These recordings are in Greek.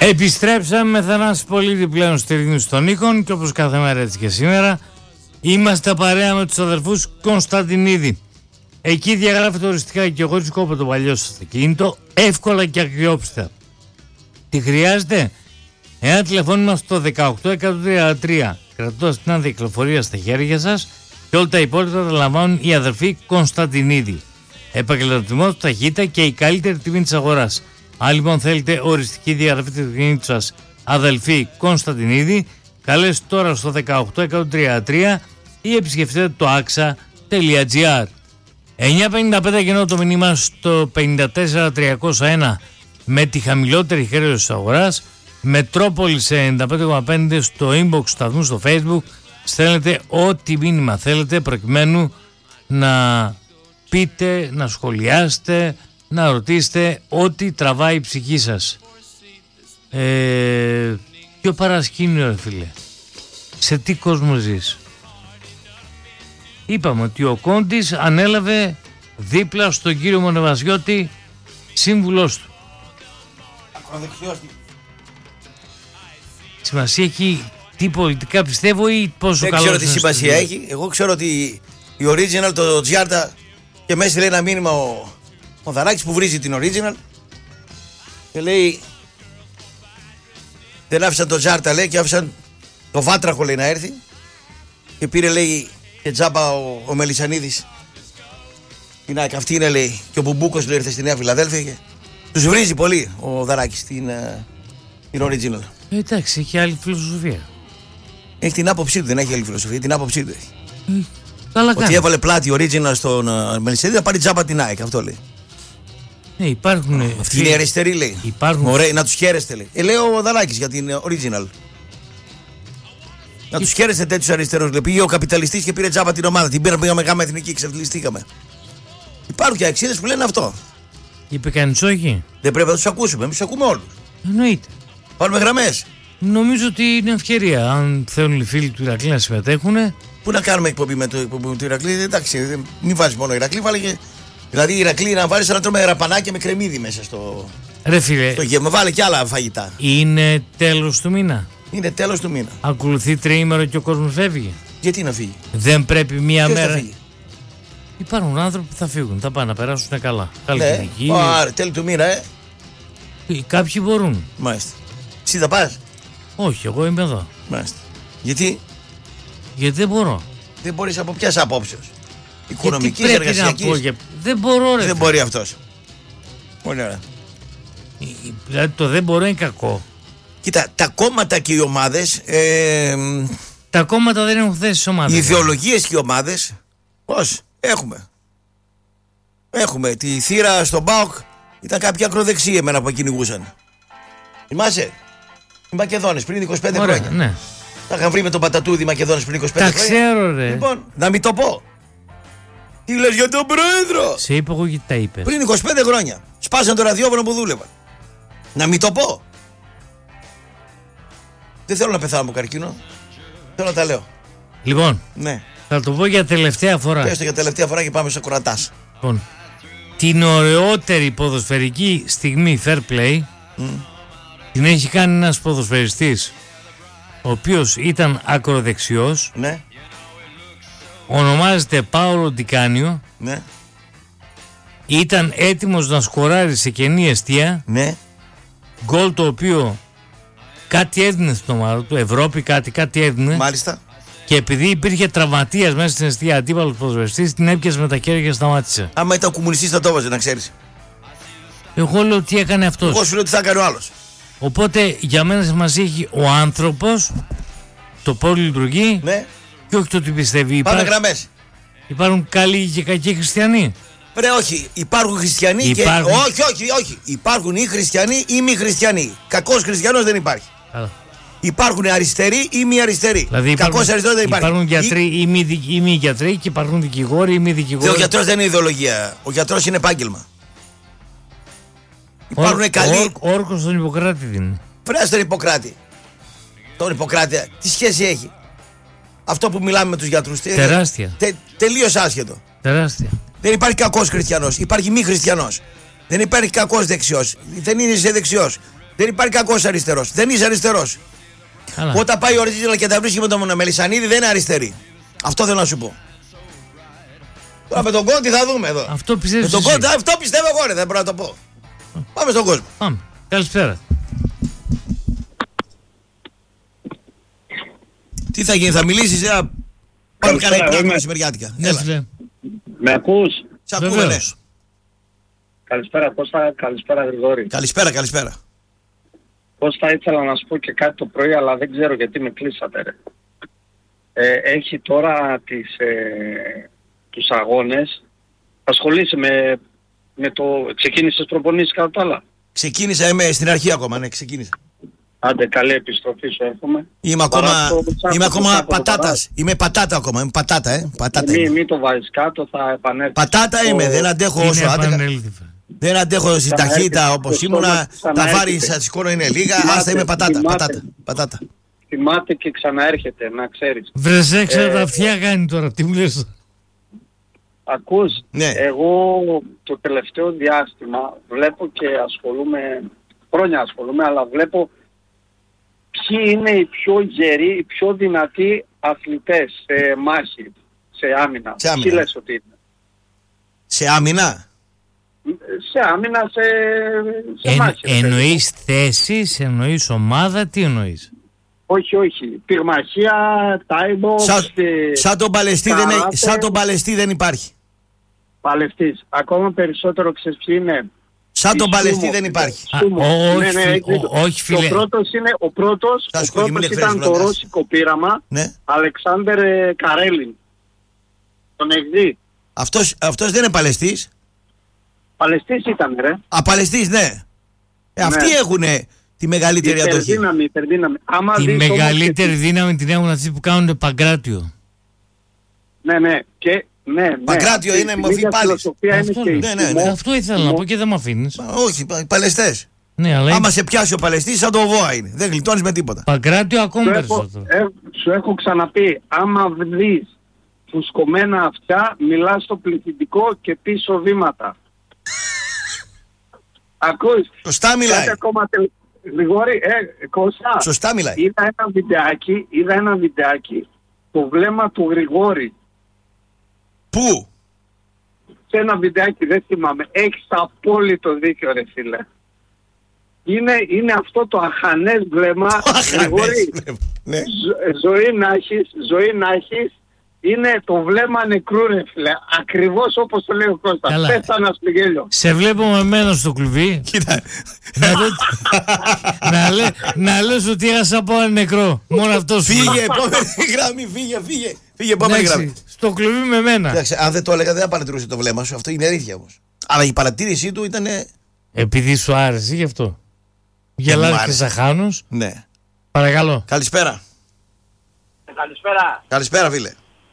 Επιστρέψαμε με Θανάση Πολίτη πλέον στη ρύθμιση των ήχων και όπως κάθε μέρα έτσι και σήμερα είμαστε παρέα με τους αδερφούς Κωνσταντινίδη. Εκεί διαγράφεται οριστικά και εγώ από το παλιό σας αυτοκίνητο εύκολα και αξιόπιστα. Τι χρειάζεται? Ένα τηλεφώνημα στο 18133 κρατώντας την άδεια κυκλοφορία στα χέρια σας και όλα τα υπόλοιπα τα λαμβάνουν οι αδερφοί Κωνσταντινίδη. Επαγγελματισμός, ταχύτητα και η καλύτερη τιμή της αγοράς. Αν λοιπόν θέλετε οριστική διαγραφή του αυτοκίνητου σας, αδελφοί Κωνσταντινίδη, καλέστε τώρα στο 18133 ή επισκεφτείτε το axa.gr. 9.55 γεννώ το μήνυμα στο 54301 με τη χαμηλότερη χρέωση της αγοράς. Μετρόπολης 95,5 στο inbox σταθμού στο Facebook. Στέλνετε ό,τι μήνυμα θέλετε προκειμένου να πείτε, να σχολιάσετε, να ρωτήσετε ό,τι τραβάει η ψυχή σας. Ποιο παρασκήνιο ρε φίλε? Σε τι κόσμο ζεις? Είπαμε ότι ο Κόντης ανέλαβε δίπλα στον κύριο Μονεβασιώτη σύμβουλός του. Σημασία έχει τι πολιτικά πιστεύω ή πόσο καλό? Δεν ξέρω τι σημασία έχει. Εγώ ξέρω ότι η Original, το Τζιάρτα, και μέσα λέει ένα μήνυμα ο Δαράκης που βρίζει την Original και λέει δεν άφησαν το Τζιάρτα, λέει, και άφησαν το Βάτραχο, λέει, να έρθει και πήρε, λέει, και τζάμπα ο Μελισσανίδης την ΑΕΚ. Αυτή είναι, λέει, και ο Μπουμπούκος, λέει, ήρθε στη Νέα Φιλαδέλφια και τους βρίζει πολύ ο Δαράκης την Original. Εντάξει, έχει άλλη φιλοσοφία. Έχει την άποψή του, δεν έχει άλλη φιλοσοφία, την άποψή του έχει. Καλά ότι κάνει. έβαλε πλάτη Original στον Μελισσανίδη να πάρει τζάμπα την ΑΕΚ, αυτό λέει. Υπάρχουν. Αυτή είναι η αριστερή, λέει. Υπάρχουν. Ωραία, να τους χαίρεστε, λέει. Λέει ο Δαράκης για την Original. Να τους χαίρεστε τέτοιους αριστερούς, λέει. Πήγε ο καπιταλιστής και πήρε τζάμπα την ομάδα. Την πήγαμε γάμα εθνική, ξεφτυλιστήκαμε. Υπάρχουν και αξίδες που λένε αυτό. Είπε κανείς όχι? Δεν πρέπει να τους ακούσουμε, εμείς τους ακούμε όλους. Εννοείται. Πάρουμε γραμμές. Νομίζω ότι είναι ευκαιρία. Αν θέλουν οι φίλοι του Ηρακλή να συμμετέχουν. Πού να κάνουμε εκπομπή με το Ηρακλή? Εντάξει, μην βάζει μόνο Ηρακλή, βάλε και. Δηλαδή η Ηρακλή να βάλει να τρώμε ραπανάκια με κρεμμύδι μέσα στο. Ρε φίλε. Στο γεύμα, βάλε και άλλα φαγητά. Είναι τέλος του μήνα. Είναι τέλος του μήνα. Ακολουθεί τριήμερο και ο κόσμος φεύγει. Γιατί να φύγει? Δεν πρέπει μία Ποιος μέρα. θα φύγει? Υπάρχουν άνθρωποι που θα φύγουν, θα πάνε να περάσουν καλά. Καλή Ναι. κοινωνική. Άρα, τέλη του μήνα, Κάποιοι μπορούν. Μάλιστα. Εσύ θα πας? Όχι, εγώ είμαι εδώ. Μάλιστα. Γιατί? Γιατί δεν μπορώ. Δεν μπορείς από ποιας απόψεως? Οικονομικής, Γιατί πρέπει εργασιακής? να πω, δεν μπορώ, ρε. Δεν μπορεί αυτός. Πολύ ωραία. Δηλαδή το δεν μπορώ είναι κακό. Κοίτα, τα κόμματα και οι ομάδες. Τα κόμματα δεν έχουν θέση στις ομάδες. Οι ιδεολογίες και οι ομάδες. Πώς? Έχουμε τη θύρα στον ΠΑΟΚ. Ήταν κάποιοι ακροδεξιοί εμένα που κυνηγούσαν. Θυμάσαι? Οι Μακεδόνες πριν 25 Ωραία, χρόνια. ναι. Τα είχαν βρει με τον Πατατούδη οι Μακεδόνες πριν 25 χρόνια. Τα ξέρω, ρε. Λοιπόν, να μην το πω. Τι λες για τον πρόεδρο? Σε είπα εγώ γιατί τα είπε. Πριν 25 χρόνια. Σπάσαν το ραδιόφωνο που δούλευαν. Να μην το πω. Δεν θέλω να πεθάνω από καρκίνο. Θέλω να τα λέω. Λοιπόν, Ναι. θα το πω για τελευταία φορά. Πες το για τελευταία φορά και πάμε στο κουρατάς. Λοιπόν, την ωραιότερη ποδοσφαιρική στιγμή fair play την έχει κάνει ένας ποδοσφαιριστής ο οποίος ήταν ακροδεξιός. Ναι. Ονομάζεται Πάολο Ντικάνιο. Ναι. Ήταν έτοιμος να σκοράρει σε κενή εστία. Ναι. Γκολ το οποίο κάτι έδινε στην ομάδα του, Ευρώπη κάτι έδινε. Μάλιστα. Και επειδή υπήρχε τραυματίας μέσα στην εστία, αντίπαλος ποδοσφαιριστής, την έπιασε με τα χέρια και σταμάτησε. Άμα ήταν κομμουνιστής θα το έβαζε, να ξέρεις. Εγώ λέω τι έκανε αυτός. Εγώ σου λέω τι θα έκανε ο άλλος. Οπότε για μένα σημασία έχει ο άνθρωπος, το πώς λειτουργεί, Ναι. και όχι το τι πιστεύει. Πάμε γραμμές. Υπάρχουν καλοί και κακοί χριστιανοί. Ρε, όχι. Υπάρχουν χριστιανοί Υπάρχουν. και. Όχι. Υπάρχουν ή χριστιανοί ή μη χριστιανοί. Κακός χριστιανός δεν υπάρχει. Καλά. Υπάρχουν αριστεροί ή μη αριστεροί. Δηλαδή Κακός αριστερός δεν υπάρχει. υπάρχουν γιατροί ή μη γιατροί και υπάρχουν δικηγόροι ή μη δικηγόροι. Ο γιατρός δεν είναι ιδεολογία. Ο γιατρός είναι επάγγελμα. Υπάρχουν καλοί. Ο όρκος στον Ιπποκράτη δίνει. Βρες τον Ιπποκράτη. Τον Ιπποκράτη, τι σχέση έχει? Αυτό που μιλάμε με τους γιατρούς. Τεράστια. Τελείως άσχετο. Τεράστια. Δεν υπάρχει κακός χριστιανός. Υπάρχει μη χριστιανός. Δεν υπάρχει κακός δεξιός. Δεν είναι σε δεξιός. Δεν υπάρχει κακός αριστερός. Δεν είσαι αριστερός. Όταν πάει ο Original και τα βρίσκει με τον Μελισσανίδη δεν είναι αριστερή. Αυτό θέλω να σου πω. Τώρα με τον Κόντι θα δούμε εδώ. Αυτό πιστεύεις? Αυτό πιστεύω εγώ, ρε, δεν μπορώ να το πω. Πάμε στον κόσμο. Πάμε. Καλησπέρα. Τι θα γίνει, θα μιλήσεις? Πάμε κανένα πράγμα μεσημεριάτικα. Έλα. Με ακούς? Σ' ακούμε, ναι. Καλησπέρα Κώστα, καλησπέρα Γρηγόρη. Καλησπέρα. Κώστα, ήθελα να σου πω και κάτι το πρωί, αλλά δεν ξέρω γιατί με κλείσατε, ρε. Έχει τώρα τους αγώνες. Ασχολείσαι με το... Ξεκίνησες προπονήσεις κατά τα άλλα? Ξεκίνησα, είμαι στην αρχή ακόμα, ναι, ξεκίνησα. Άντε, καλή επιστροφή σου εύχομαι. Είμαι ακόμα πατάτας. Είμαι πατάτα ακόμα, είμαι πατάτα, πατάτα. Μην το βάζεις κάτω, θα επανέλθεις. Πατάτα είμαι, δεν αντέχω όσο δεν αντέχω στην ταχύτητα όπως ήμουνα. Τα βάρη σας σηκώνω είναι λίγα, άστα είμαι πατάτα. Θυμάται και ξαναέρχεται, να ξέρεις. Βρες έξω τα αυτιά κάνει τώρα, τι μου λες? Ακούς, ναι. Εγώ το τελευταίο διάστημα βλέπω και χρόνια ασχολούμαι, αλλά βλέπω ποιοι είναι οι πιο γεροί, οι πιο δυνατοί αθλητές σε μάχη, σε άμυνα. Τι λες ότι είναι? Σε άμυνα? Σε άμυνα, σε μάχη. Εννοείς θέσεις, εννοείς ομάδα, τι εννοείς? Όχι. Πυρμαχία, τάιμπο... Σαν τον Παλαιστή δεν υπάρχει. Παλαιστής. Ακόμα περισσότερο ξέρεις ποιοι είναι? Σαν τον Παλαιστή δεν υπάρχει. Όχι φίλε. Ο πρώτος ήταν το ρώσικο πείραμα, Αλεξάνδερ Καρέλιν. Τον έχεις? Αυτός δεν είναι Παλαιστής. Παλαιστής ήταν, ρε. Παλαιστής, ναι. Αυτοί έχουνε τη μεγαλύτερη αντοχή. Υπερδύναμη. Τη μεγαλύτερη δύναμη την έχουν αυτοί που κάνουν παγκράτιο. Ναι. Παγκράτιο είναι μορφή πάλης. Αυτό ήθελα να πω και δεν με αφήνεις. Όχι, Παλαιστές. Ναι, αλλά άμα σε πιάσει ο Παλαιστής σαν το βόα είναι. Δεν γλιτώνεις με τίποτα. Παγκράτιο ακόμα περισσότερο. Σου έχω ξαναπεί, άμα βρεις φουσκωμένα αυτιά, μιλάς στο πληθυντικό και πίσω βήματα. Ακούς? Σωστά μιλάει. Γρηγόρη, Κώστα. Σωστά μιλάει. Είδα ένα βιντεάκι, το βλέμμα του Γρηγόρη. Πού? Σε ένα βιντεάκι, δεν θυμάμαι. Έχεις απόλυτο δίκιο, ρε φίλε. Είναι αυτό το αχανές βλέμμα. Γρηγόρη, ναι. ζωή να έχεις. Είναι το βλέμμα νεκρού, ρε φίλε. Ακριβώς όπως το λέει ο Κώστας. Πέθανα στο γέλιο. Σε βλέπω με μένα στο κλουβί. Κοίτα. Να λες ότι έχασα από ένα νεκρό. Μόνο αυτό σου. Φύγε, επόμενη γραμμή, φύγε, επόμενη γραμμή. Στο κλουβί με μένα. Εντάξει, αν δεν το έλεγα δεν θα παρατηρούσε το βλέμμα σου. Αυτό είναι αλήθεια όμως. Αλλά η παρατήρησή του ήταν... Επειδή σου άρεσε γι' αυτό. Γελάδες και Σαχάνος. Ναι. Παρακαλώ. Καλησπέρα. Καλησπέρα, φίλε.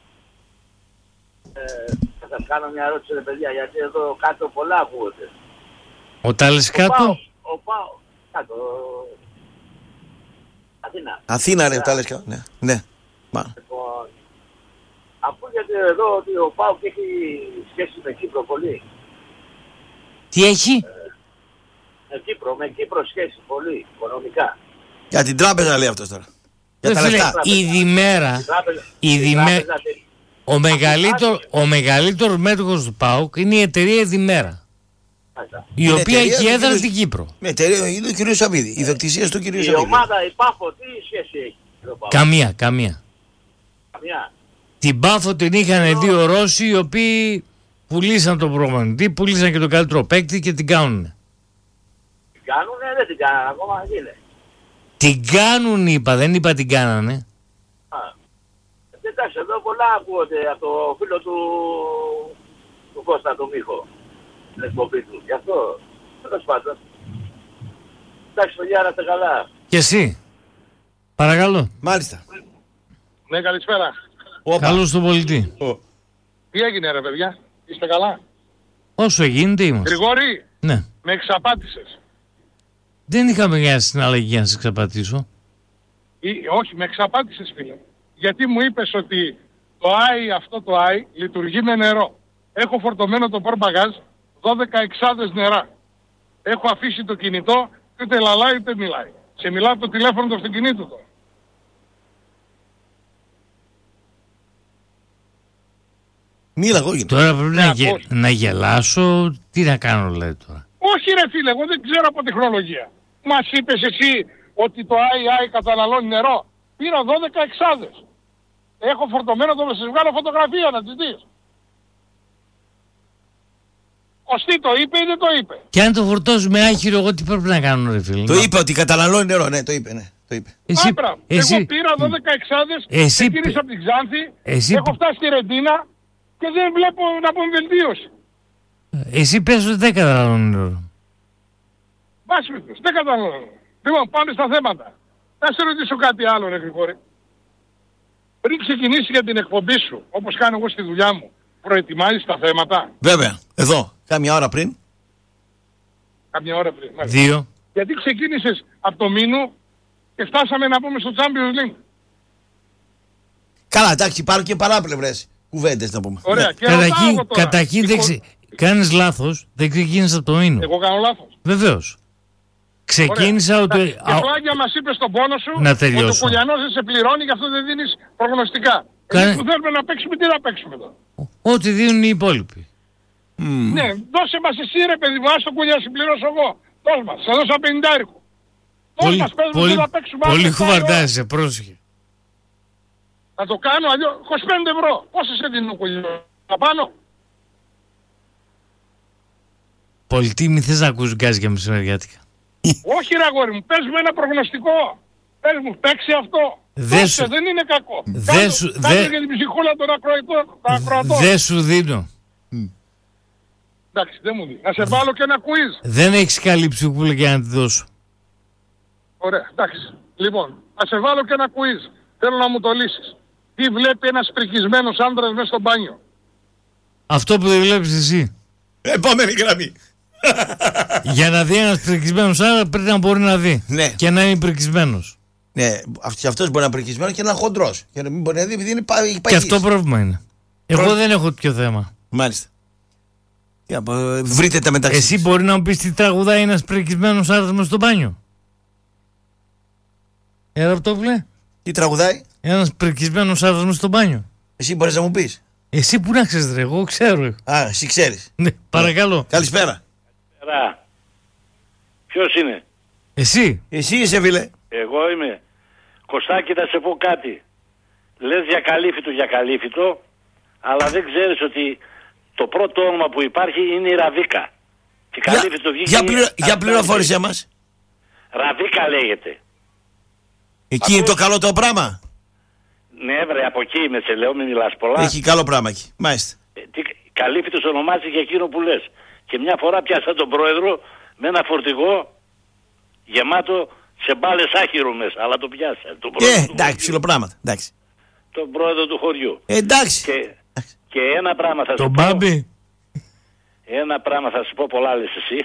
Θα σας κάνω μια ερώτηση, ρε παιδιά, γιατί εδώ κάτω πολλά ακούγονται. Όταν λες κάτω? Ο Πάο, κάτω. Αθήνα, ρε, τα λες κάτω. Ναι. Λοιπόν, ακούγεται εδώ ότι ο Πάο έχει σχέση με Κύπρο πολύ. Τι έχει? Με Κύπρο σχέση πολύ, οικονομικά. Για την τράπεζα λέει αυτός τώρα. Για τα λεφτά. Η Διμέρα. Ο μεγαλύτερος μέτοχος του ΠΑΟΚ είναι η εταιρεία Διμέρα. Η οποία έχει έδρα στην Κύπρο. Με εταιρεία είναι ο κ. Σαββίδη. Η ιδιοκτησία του κ. Σαββίδη. Η ομάδα η Πάφο τι σχέση έχει? Καμία. Την Πάφο την είχαν δύο Ρώσοι οι οποίοι πουλήσαν τον προπονητή, πουλήσαν και τον καλύτερο παίκτη και την κάνουνε. Την κάνουνε, δεν την κάνανε ακόμα, είναι. Την κάνουν είπα, δεν είπα την κάνανε. Εντάξει, εδώ πολλά ακούγονται από το φίλο του Κώστα, τον Μίχο, την εκπομπή του. Γι' αυτό, τέλος πάντων. Εντάξει, παιδιά, να είστε καλά. Και εσύ. Παρακαλώ. Μάλιστα. Ναι, καλησπέρα. Καλώς τον πολιτή. Τι έγινε, ρε παιδιά, είστε καλά? Όσο γίνεται είμαστε. Γρηγόρη, ναι. Με εξαπάτησες. Δεν είχαμε μια συναλλαγή για να σε εξαπατήσω. Όχι, με εξαπάτησες, φίλε. Γιατί μου είπες ότι το αυτό το ΆΙ λειτουργεί με νερό. Έχω φορτωμένο το πορμπαγάζ 12 εξάδες νερά. Έχω αφήσει το κινητό Ούτε λαλάει ούτε μιλάει. Σε μιλάω από το τηλέφωνο του αυτοκινήτου τώρα. Μίλα εγώ γίνω. Τώρα πρέπει πώς. να γελάσω. Τι να κάνω, λέει τώρα. Όχι ρε φίλε, εγώ δεν ξέρω από τεχνολογία. Μας είπες εσύ ότι το II καταναλώνει νερό. Πήρα 12 εξάδες. Έχω φορτωμένο το να σας βγάλω φωτογραφία να τις δεις. Κωστή το είπε ή δεν το είπε? Και αν το φορτώσουμε άχυρο, εγώ τι πρέπει να κάνω, ρε φίλε? Το είπε ότι καταναλώνει νερό, ναι, το είπε, ναι. Το είπε. Εγώ πήρα 12 εξάδες, ξεκίνησα από την Ξάνθη, έχω φτάσει στη Ρεντίνα και δεν βλέπω να πω βελτίωση. Εσύ πες ότι δεν καταναλώνει νερό. Βάση δεν καταναλώνω. Λοιπόν, πάμε στα θέματα. Να σε ρωτήσω κάτι άλλο, ρε Γρηγόρη. Πριν ξεκινήσει για την εκπομπή σου, όπως κάνω εγώ στη δουλειά μου, προετοιμάζεις τα θέματα? Βέβαια, εδώ, κάμια ώρα πριν. Καμιά ώρα πριν. 2. Γιατί ξεκίνησες από το Μήνου και φτάσαμε να πούμε στο Champions League. Καλά, εντάξει, υπάρχουν και παράπλευρες κουβέντες να πούμε. Ωραία. Και ρωτάω εγώ τώρα. Καταρχήν κάνεις λάθος, δεν ξεκίνησα από το Μήνο. Εγώ κάνω λάθος. Βεβαίως. Ξεκίνησα ότι... Και φλάγια μας είπες στον πόνο σου Να ότι ο τελειώσω. Κουλιανός δεν σε πληρώνει, γι' αυτό δεν δίνεις προγνωστικά. Εμείς που θέλουμε να παίξουμε, τι να παίξουμε τώρα? Ό,τι δίνουν οι υπόλοιποι. Ναι, δώσε μας εσύ ρε παιδί μου, ας το Κουλιά συμπληρώσω εγώ. Δώσ' μας, θα δώσα 50. Δώσ' μας, πες μου τι να παίξουμε. Πολύ χουβαρτάζεσαι, πρόσεχε. Να το κάνω αλλιώς, 25 ευρώ. Πόσες σε δίνουν ο Κουλιανός? Θα πάνω. Πολιτή, θες να ακούς γκάζ για μεσημεριάτικα? Όχι ρε αγόρι μου, πες μου ένα προγνωστικό. Πες μου, παίξει αυτό. Δώσε, δεν είναι κακό. Κάνε για την ψυχούλα των ακροατών. Δεν σου δίνω. Εντάξει, δεν μου δίνει. Να σε βάλω και ένα quiz. Δεν έχεις καλή ψυχούλα για να τη δώσω. Ωραία, εντάξει. Λοιπόν, να σε βάλω και ένα quiz. Θέλω να μου το λύσεις. Τι βλέπει ένας πρικισμένος άντρας μέσα στο μπάνιο? Αυτό που δεν βλέπεις εσύ. Επόμενη γραμμή. Για να δει ένας πρικισμένος άντρα πρέπει να μπορεί να δει. Ναι. Και να είναι πρικισμένος. Ναι, και αυτός μπορεί να είναι πρικισμένος και να είναι χοντρός. Και να μην μπορεί να δει επειδή είναι παγής. Και αυτό πρόβλημα είναι. Εγώ δεν έχω τέτοιο θέμα. Μάλιστα. Βρείτε τα μεταξύ. Εσύ μπορεί να μου πεις τι τραγουδάει ένας πρικισμένος άντρας μες στο μπάνιο? Ραπτόβλε. Τι τραγουδάει? Ένας πρικισμένος άντρας μες στο μπάνιο. Εσύ μπορείς να μου πεις? Εσύ που να ξέρεις ρε, εγώ ξέρω. Α, εσύ ξέρεις. Ναι, παρακαλώ. Καλησπέρα. Ποιος είναι? Εσύ. Εσύ είσαι φίλε. Εγώ είμαι. Κωστάκη, θα σε πω κάτι. Λες για καλύφητο, αλλά δεν ξέρεις ότι το πρώτο όνομα που υπάρχει είναι η Ραβίκα. Και καλύφητο βγήκε... Για πληροφόρησέ μας. Ραβίκα λέγεται. Εκεί είναι το καλό το πράγμα. Ναι βρε, από εκεί είμαι, σε λέω, μην μιλάς πολλά. Έχει καλό πράγμα εκεί. Μάλιστα. Καλύφητος ονομάζει για εκείνο που λες. Και μια φορά πιάσα τον πρόεδρο με ένα φορτηγό γεμάτο σε μπάλες άχυρο μέσα. Αλλά το πιάσα. Εντάξει, ψιλοπράγματα. Εντάξει. Τον πρόεδρο του χωριού. Εντάξει. Και ένα πράγμα θα σου πω. Τον Μπάμπη. Ένα πράγμα θα σου πω, πολλά λες εσύ.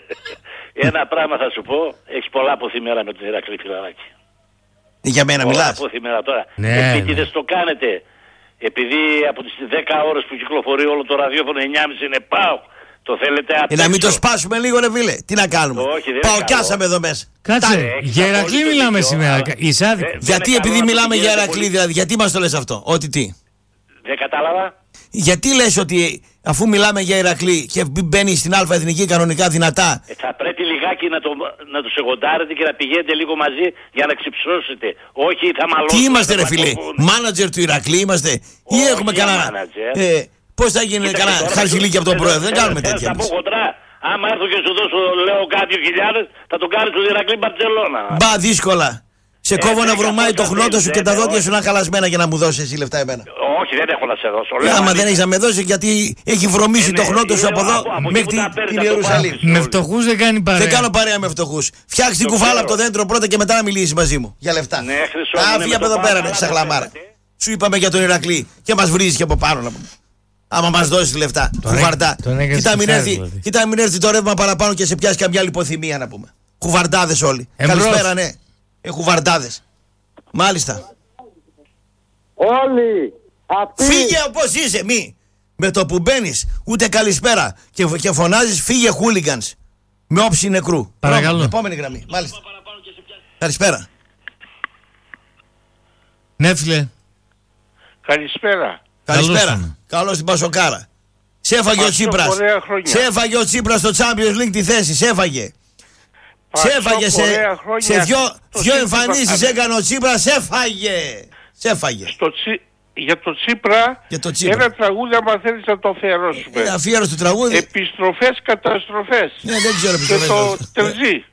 Ένα πράγμα θα σου πω. Έχεις πολλά αποθυμέρα με τον Ηρακλή Φιλαράκη. Για μένα μιλάς? Πολλά αποθυμέρα τώρα. Ναι, Επίτηδες το κάνετε. Επειδή από τις 10 ώρες που κυκλοφορεί όλο το ραδιόφωνο 9.30 είναι πάω. Το θέλετε απ' να μην το σπάσουμε λίγο ρε φίλε. Τι να κάνουμε? Παοκιάσαμε εδώ μέσα. Κάτσε, για Ηρακλή μιλάμε σήμερα. Είσαι άδικο. Γιατί επειδή μιλάμε για Ηρακλή, δηλαδή, γιατί μας το λες αυτό? Ότι τι? Δεν κατάλαβα. Γιατί λες ότι αφού μιλάμε για Ηρακλή και μπαίνει στην Α' Εθνική κανονικά δυνατά? Θα πρέπει λιγάκι να το σεγοντάρετε και να πηγαίνετε λίγο μαζί για να ξυψώσετε. Όχι θα μαλώσετε. Τι είμαστε ρε φίλε? Μάνατζερ του Ηρακλή είμαστε? Ή έχουμε κανένα... Πώς θα γίνει κανένα χαρσιλίκι από τον πρόεδρο? Δεν κάνουμε τέτοια. Θα πω χοντρά. Άμα έρθω και σου δώσω λέω κάτι 2.000 θα το κάνεις στο Ηρακλή Μπαρτσελώνα. Μπα δύσκολα. Σε κόβω να βρωμάει το χνότο σου και τα δόντια σου να χαλασμένα για να μου δώσεις εσύ λεφτά εμένα. Όχι, δεν έχω να σε δώσω. Άμα δεν έχεις να με δώσει, γιατί έχει βρωμίσει το χνότο σου από εδώ μέχρι την Ιερουσαλήμ. Με φτωχούς δεν κάνει παρέα. Δεν κάνω παρέα με φτωχούς. Φτιάξε την κουφάλα από το δέντρο πρώτα και μετά να μιλήσεις μαζί μου. Για λεφτά. Άφη από εδώ πέρα, ναι, σαχλαμάρα. Σου είπαμε για τον Ηρακλή και μας βρίζεις και από πάνω να πούμε. Άμα μας δώσεις λεφτά, χουβαρτά. Κοίτα μην έρθει το ρεύμα παραπάνω και σε πιάσει καμιά λιποθυμία να πούμε. Χουβαρτάδες όλοι. Καλησπέρα, ναι. Χουβαρτάδες. Μάλιστα. Όλοι αυτοί... Φύγε όπως είσαι, μη. Με το που μπαίνεις, ούτε καλησπέρα και φωνάζεις φύγε χούλιγκανς. Με όψη νεκρού. Παρακαλώ. Επόμενη γραμμή. Μάλιστα. Καλησπέρα. Ναι, φίλε. Καλησπέρα. Καλησπέρα. Καλώς την Πασοκάρα. Σε έφαγε ο Τσίπρας. Σε έφαγε ο Τσίπρας στο Champions League τη θέση. Σε έφαγε. Σε έφαγε σε δυο εμφανίσεις έκανε ο Τσίπρας. Σε έφαγε. Για το Τσίπρα, ένα τραγούδι άμα θέλεις να το αφιερώσουμε. Αφιέρωση του τραγούδι. Επιστροφές, καταστροφές. Ναι, δεν ξέρω επιστροφές. Και το Τερζή.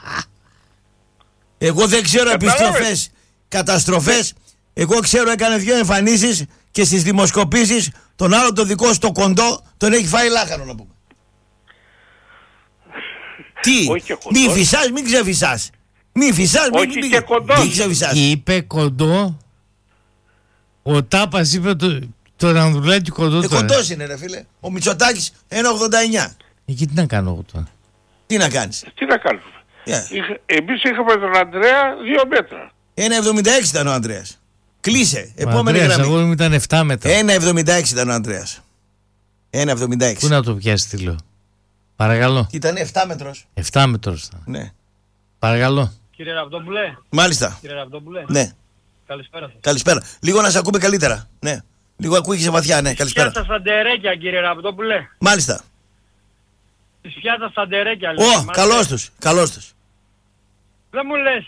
Εγώ δεν ξέρω επιστροφές, καταστροφές. Εγώ ξέρω έκανε 2 εμφανίσεις και στις δημοσκοπήσεις τον άλλο το δικό στο κοντό τον έχει φάει λάχανο να πούμε. Τι, μη φυσάς, μην ξεφυσάς. Μη φυσάς, μην ξεφυσάς. Είπε κοντό. Ο Τάπας είπε τον Ανδρουλάκη κοντό. Κοντός είναι ρε φίλε. Ο Μητσοτάκης 1,89. Εκεί τι να κάνω εγώ τώρα. Τι να κάνεις. Τι να κάνουμε. Εμείς είχαμε τον Ανδρέα 2 μέτρα. 1,76 ήταν ο Ανδρέας. Κλείσε. Επόμενη Ανδρέας, γραμμή. εγώ ήταν 7 μέτρα. 1,76 ήταν ο Ανδρέας. 1,76. Πού να το πιάσει τι λέω. Παρακαλώ. Ήταν 7 μέτρος. 7 μέτρος. Ναι. Παρακαλώ. Κύριε Ραβδόπουλε. Μάλιστα. Κύριε Ραβδόπουλε. Ναι. Καλησπέρα σας. Καλησπέρα. Λίγο να σε ακούμε καλύτερα. Ναι. Λίγο ακούγεσαι βαθιά, ναι. Καλησπέρα. Της πιάτσα στα ντερέκια, κύριε Ραβδόπουλε. Μάλιστα. Της πιάτσα στα ντερέκια, λέει. Καλώς τους. Καλώς τους. Δεν μου λες.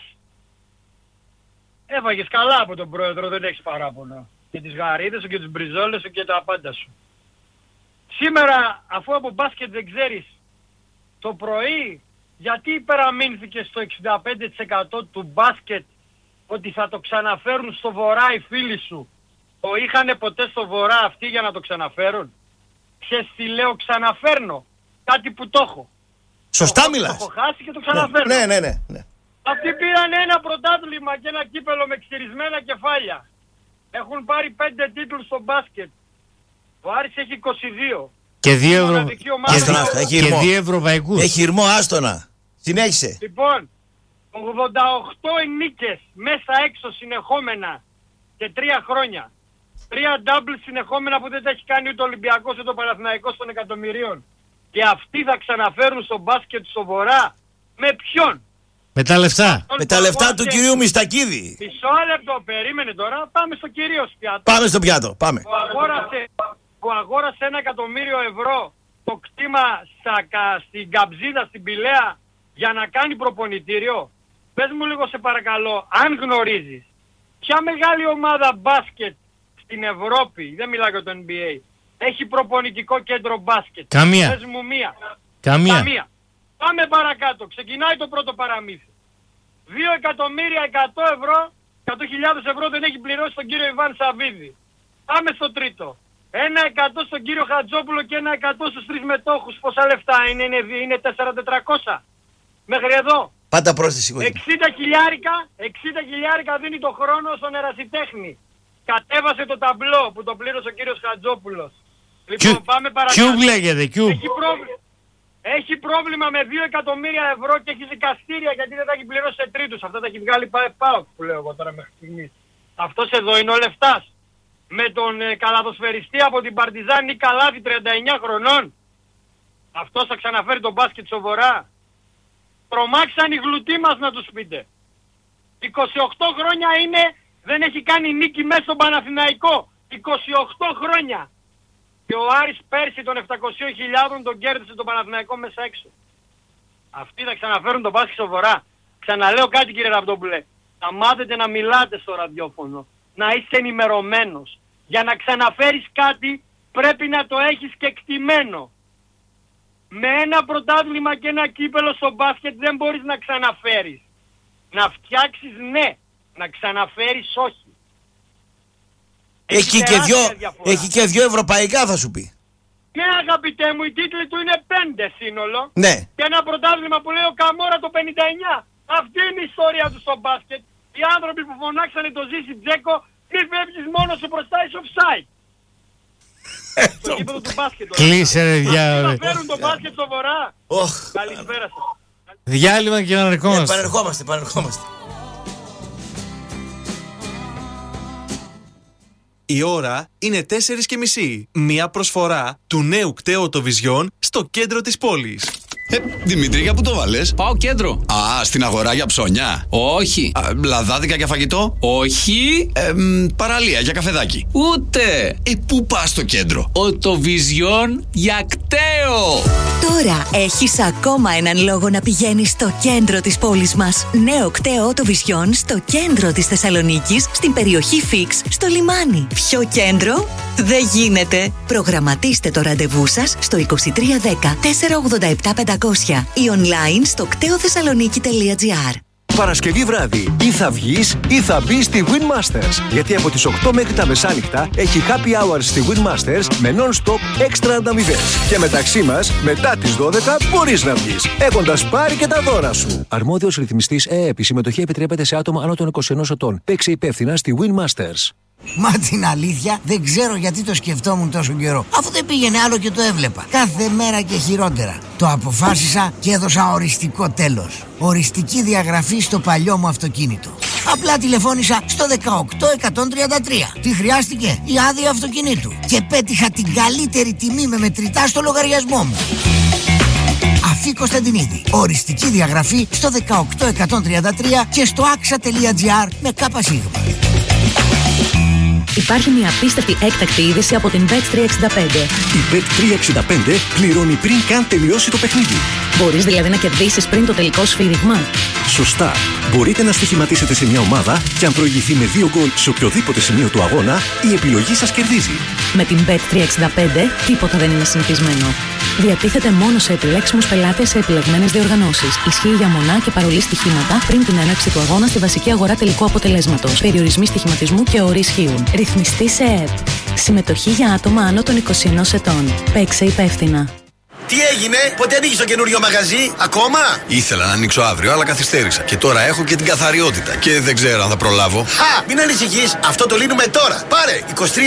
Έφαγες καλά από τον πρόεδρο, δεν έχεις παράπονο. Και τις γαρίδες σου και τις μπριζόλες σου και τα πάντα σου. Σήμερα, αφού από μπάσκετ δεν ξέρεις, το πρωί, γιατί υπεραμείνθηκες στο 65% του μπάσκετ ότι θα το ξαναφέρουν στο βορρά οι φίλοι σου. Το είχανε ποτέ στο βορρά αυτοί για να το ξαναφέρουν. Ξέρεις τι λέω, ξαναφέρνω. Κάτι που το έχω. Σωστά μιλάς. Το έχω χάσει και το ξαναφέρνω. Ναι. Αυτοί πήραν ένα πρωτάθλημα και ένα κύπελο με ξυρισμένα κεφάλια. Έχουν πάρει 5 τίτλους στο μπάσκετ. Ο Άρης έχει 22. Και 2 ευρωπαϊκούς. Έχει ηρμό, άστονα. Συνέχισε. Λοιπόν, 88 νίκες μέσα έξω συνεχόμενα και 3 χρόνια. 3 doubles συνεχόμενα που δεν τα έχει κάνει ούτε ο Ολυμπιακός ούτε ο Παναθηναϊκός των εκατομμυρίων. Και αυτοί θα ξαναφέρουν στο μπάσκετ στο βορρά. Με ποιον? Με τα λεφτά. Με τα λεφτά του κυρίου Μιστακίδη. Μισό λεπτό, περίμενε τώρα. Πάμε στο κυρίως πιάτο. Πάμε στο πιάτο, πάμε. Που αγόρασε 1 εκατομμύριο ευρώ το κτήμα στην Καμψίδα, στην Πηλαία, για να κάνει προπονητήριο. Πες μου λίγο σε παρακαλώ, αν γνωρίζεις, ποια μεγάλη ομάδα μπάσκετ στην Ευρώπη, δεν μιλάω για το NBA, έχει προπονητικό κέντρο μπάσκετ? Καμία. Πες μου μία. Καμία. Πάμε παρακάτω, ξεκινάει το πρώτο παραμύθι. 2.100.000 ευρώ, 100.000 ευρώ δεν έχει πληρώσει τον κύριο Ιβάν Σαββίδη. Πάμε στο τρίτο. 1% στον κύριο Χατζόπουλο και 1% στους 3 μετόχους. Πόσα λεφτά είναι 4.400 μέχρι εδώ. Πάντα πρόσθεση. 60 χιλιάρικα δίνει το χρόνο στον ερασιτέχνη. Κατέβασε το ταμπλό που το πλήρωσε ο κύριος Χατζόπουλος. Λοιπόν, πάμε παρακάτω. Cube λέγεται, Cube. Έχει πρόβλημα με 2 εκατομμύρια ευρώ και έχει δικαστήρια γιατί δεν τα έχει πληρώσει σε τρίτους. Αυτά τα έχει βγάλει ΠΑΟΚ που λέω εγώ τώρα μέχρι στιγμής. Αυτός εδώ είναι ο Λεφτάς. Με τον καλαδοσφαιριστή από την Παρτιζάν Νίκα Λάδη 39 χρονών. Αυτός θα ξαναφέρει τον μπάσκετ στο βορρά. Τρομάξαν οι γλουτοί μας να τους πείτε. 28 χρόνια είναι, δεν έχει κάνει νίκη μέσα στον Παναθηναϊκό. 28 χρόνια. Και ο Άρης πέρσι των 700.000 τον κέρδισε τον Παναθηναϊκό μέσα έξω. Αυτοί θα ξαναφέρουν τον μπάσκετ στο βορρά. Ξαναλέω κάτι κύριε Ραβδόπουλε. Θα μάθετε να μιλάτε στο ραδιόφωνο. Να είστε ενημερωμένος. Για να ξαναφέρεις κάτι πρέπει να το έχεις και εκτιμένο. Με ένα πρωτάθλημα και ένα κύπελο στο μπάσκετ δεν μπορείς να ξαναφέρεις. Να φτιάξεις ναι. Να ξαναφέρεις όχι. Έχει και 2 ευρωπαϊκά θα σου πει. Ναι αγαπητέ μου, οι τίτλοι του είναι 5 σύνολο. Ναι. Και ένα πρωτάθλημα που λέει ο Καμόρα το 59. Αυτή είναι η ιστορία του στο μπάσκετ. Οι άνθρωποι που φωνάξανε το Ζήση Τζέκο, μη φεύγεις μόνο σου μπροστά, είσαι offside. Στο κήπεδο του μπάσκετ. Κλείσε ρε διάλειμμα. Θα φέρουν το μπάσκετ στο βορρά. Καλησπέρα σας. Διάλειμμα και επανερχόμαστε. Επανερχόμαστε. Η ώρα είναι 4:30. Μια προσφορά του νέου κτέου Vision στο κέντρο της πόλης. Δημήτρη, για πού το βάλες? Πάω κέντρο. Α, στην αγορά για ψώνια? Όχι. Λαδάδικα για φαγητό? Όχι. Παραλία για καφεδάκι? Ούτε. Πού πας στο κέντρο? Οτοβιζιόν για κταίο. Τώρα έχεις ακόμα έναν λόγο να πηγαίνεις στο κέντρο της πόλης μας. Νέο κταίο Οτοβιζιόν στο κέντρο της Θεσσαλονίκης, στην περιοχή Φίξ, στο λιμάνι. Ποιο κέντρο? Δεν γίνεται. Προγραμματίστε το ραντεβού σας στο 2310 487 500 ή online στο κτεοθεσσαλονίκη.gr. Παρασκευή βράδυ ή θα βγεις ή θα μπεις στη Winmasters. Γιατί από τις 8 μέχρι τα μεσάνυχτα έχει happy hours στη Winmasters με non-stop έξτρα ανταμοιβές. Και μεταξύ μας, μετά τις 12 μπορείς να βγεις, έχοντας πάρει και τα δώρα σου. Αρμόδιος ρυθμιστής ΕΕΠ. Η συμμετοχή επιτρέπεται σε άτομα άνω των 21 ετών. Παίξε υπεύθυνα στη Winmasters. Μα την αλήθεια δεν ξέρω γιατί το σκεφτόμουν τόσο καιρό. Αφού δεν πήγαινε άλλο και το έβλεπα. Κάθε μέρα και χειρότερα. Το αποφάσισα και έδωσα οριστικό τέλος. Οριστική διαγραφή στο παλιό μου αυτοκίνητο. Απλά τηλεφώνησα στο 18133. Τι χρειάστηκε? Η άδεια αυτοκινήτου. Και πέτυχα την καλύτερη τιμή με μετρητά στο λογαριασμό μου. Αφή Κωνσταντινίδη. Οριστική διαγραφή στο 18133 και στο axa.gr με ΚΣ. Υπάρχει μια απίστευτη έκτακτη είδηση από την Bet365. Η Bet365 πληρώνει πριν καν τελειώσει το παιχνίδι. Μπορείς δηλαδή να κερδίσεις πριν το τελικό σφύριγμα. Σωστά. Μπορείτε να στοιχηματίσετε σε μια ομάδα και αν προηγηθεί με 2 γκολ σε οποιοδήποτε σημείο του αγώνα, η επιλογή σας κερδίζει. Με την Bet365 τίποτα δεν είναι συνηθισμένο. Διατίθεται μόνο σε επιλέξιμους πελάτες σε επιλεγμένες διοργανώσεις. Ισχύει για μονά και παρολί στοιχήματα πριν την έναρξη του αγώνα στη βασική αγορά τελικού αποτελέσματος. Περιορισμοί στοιχηματισμού και όροι ισχύουν. Ρυθμιστή σε ΕΕΠ. Συμμετοχή για άτομα άνω των 21 ετών. Παίξε υπεύθυνα. Τι έγινε, πότε ανοίγεις το καινούριο μαγαζί, ακόμα? Ήθελα να ανοίξω αύριο, αλλά καθυστέρησα. Και τώρα έχω και την καθαριότητα. Και δεν ξέρω αν θα προλάβω. Χα! Μην ανησυχείς, αυτό το λύνουμε τώρα. Πάρε 2310 36 54 36.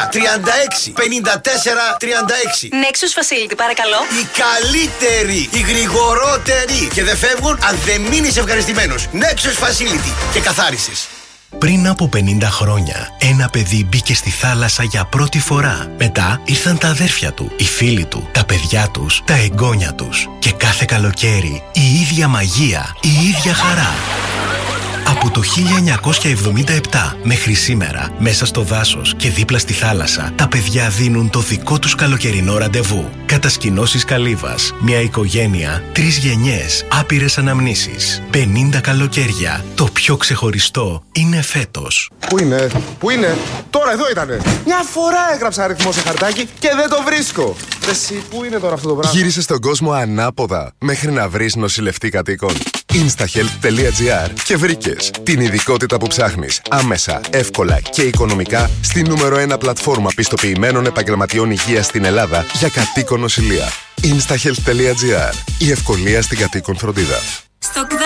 Nexus Facility, παρακαλώ. Η καλύτερη, η γρηγορότερη. Και δεν φεύγουν αν δεν μείνεις ευχαριστημένος. Nexus Facility. Και καθάρισες. Πριν από 50 χρόνια, ένα παιδί μπήκε στη θάλασσα για πρώτη φορά. Μετά ήρθαν τα αδέρφια του, οι φίλοι του, τα παιδιά τους, τα εγγόνια τους. Και κάθε καλοκαίρι, η ίδια μαγεία, η ίδια χαρά. Από το 1977 μέχρι σήμερα, μέσα στο δάσος και δίπλα στη θάλασσα, τα παιδιά δίνουν το δικό τους καλοκαιρινό ραντεβού. Κατασκηνώσεις Καλύβας, μια οικογένεια, 3 γενιές, άπειρες αναμνήσεις. 50 καλοκαίρια. Το πιο ξεχωριστό είναι φέτος. Πού είναι, τώρα εδώ ήτανε. Μια φορά έγραψα αριθμό σε χαρτάκι και δεν το βρίσκω. Εσύ, πού είναι τώρα αυτό το πράγμα? Γύρισε στον κόσμο ανάποδα μέχρι να βρεις νοσηλευτή κατοίκων. Instahealth.gr και βρήκες την ειδικότητα που ψάχνεις άμεσα, εύκολα και οικονομικά στη νούμερο 1 πλατφόρμα πιστοποιημένων επαγγελματιών υγείας στην Ελλάδα για κατοίκον νοσηλεία. Instahealth.gr. Η ευκολία στην κατοίκον φροντίδα.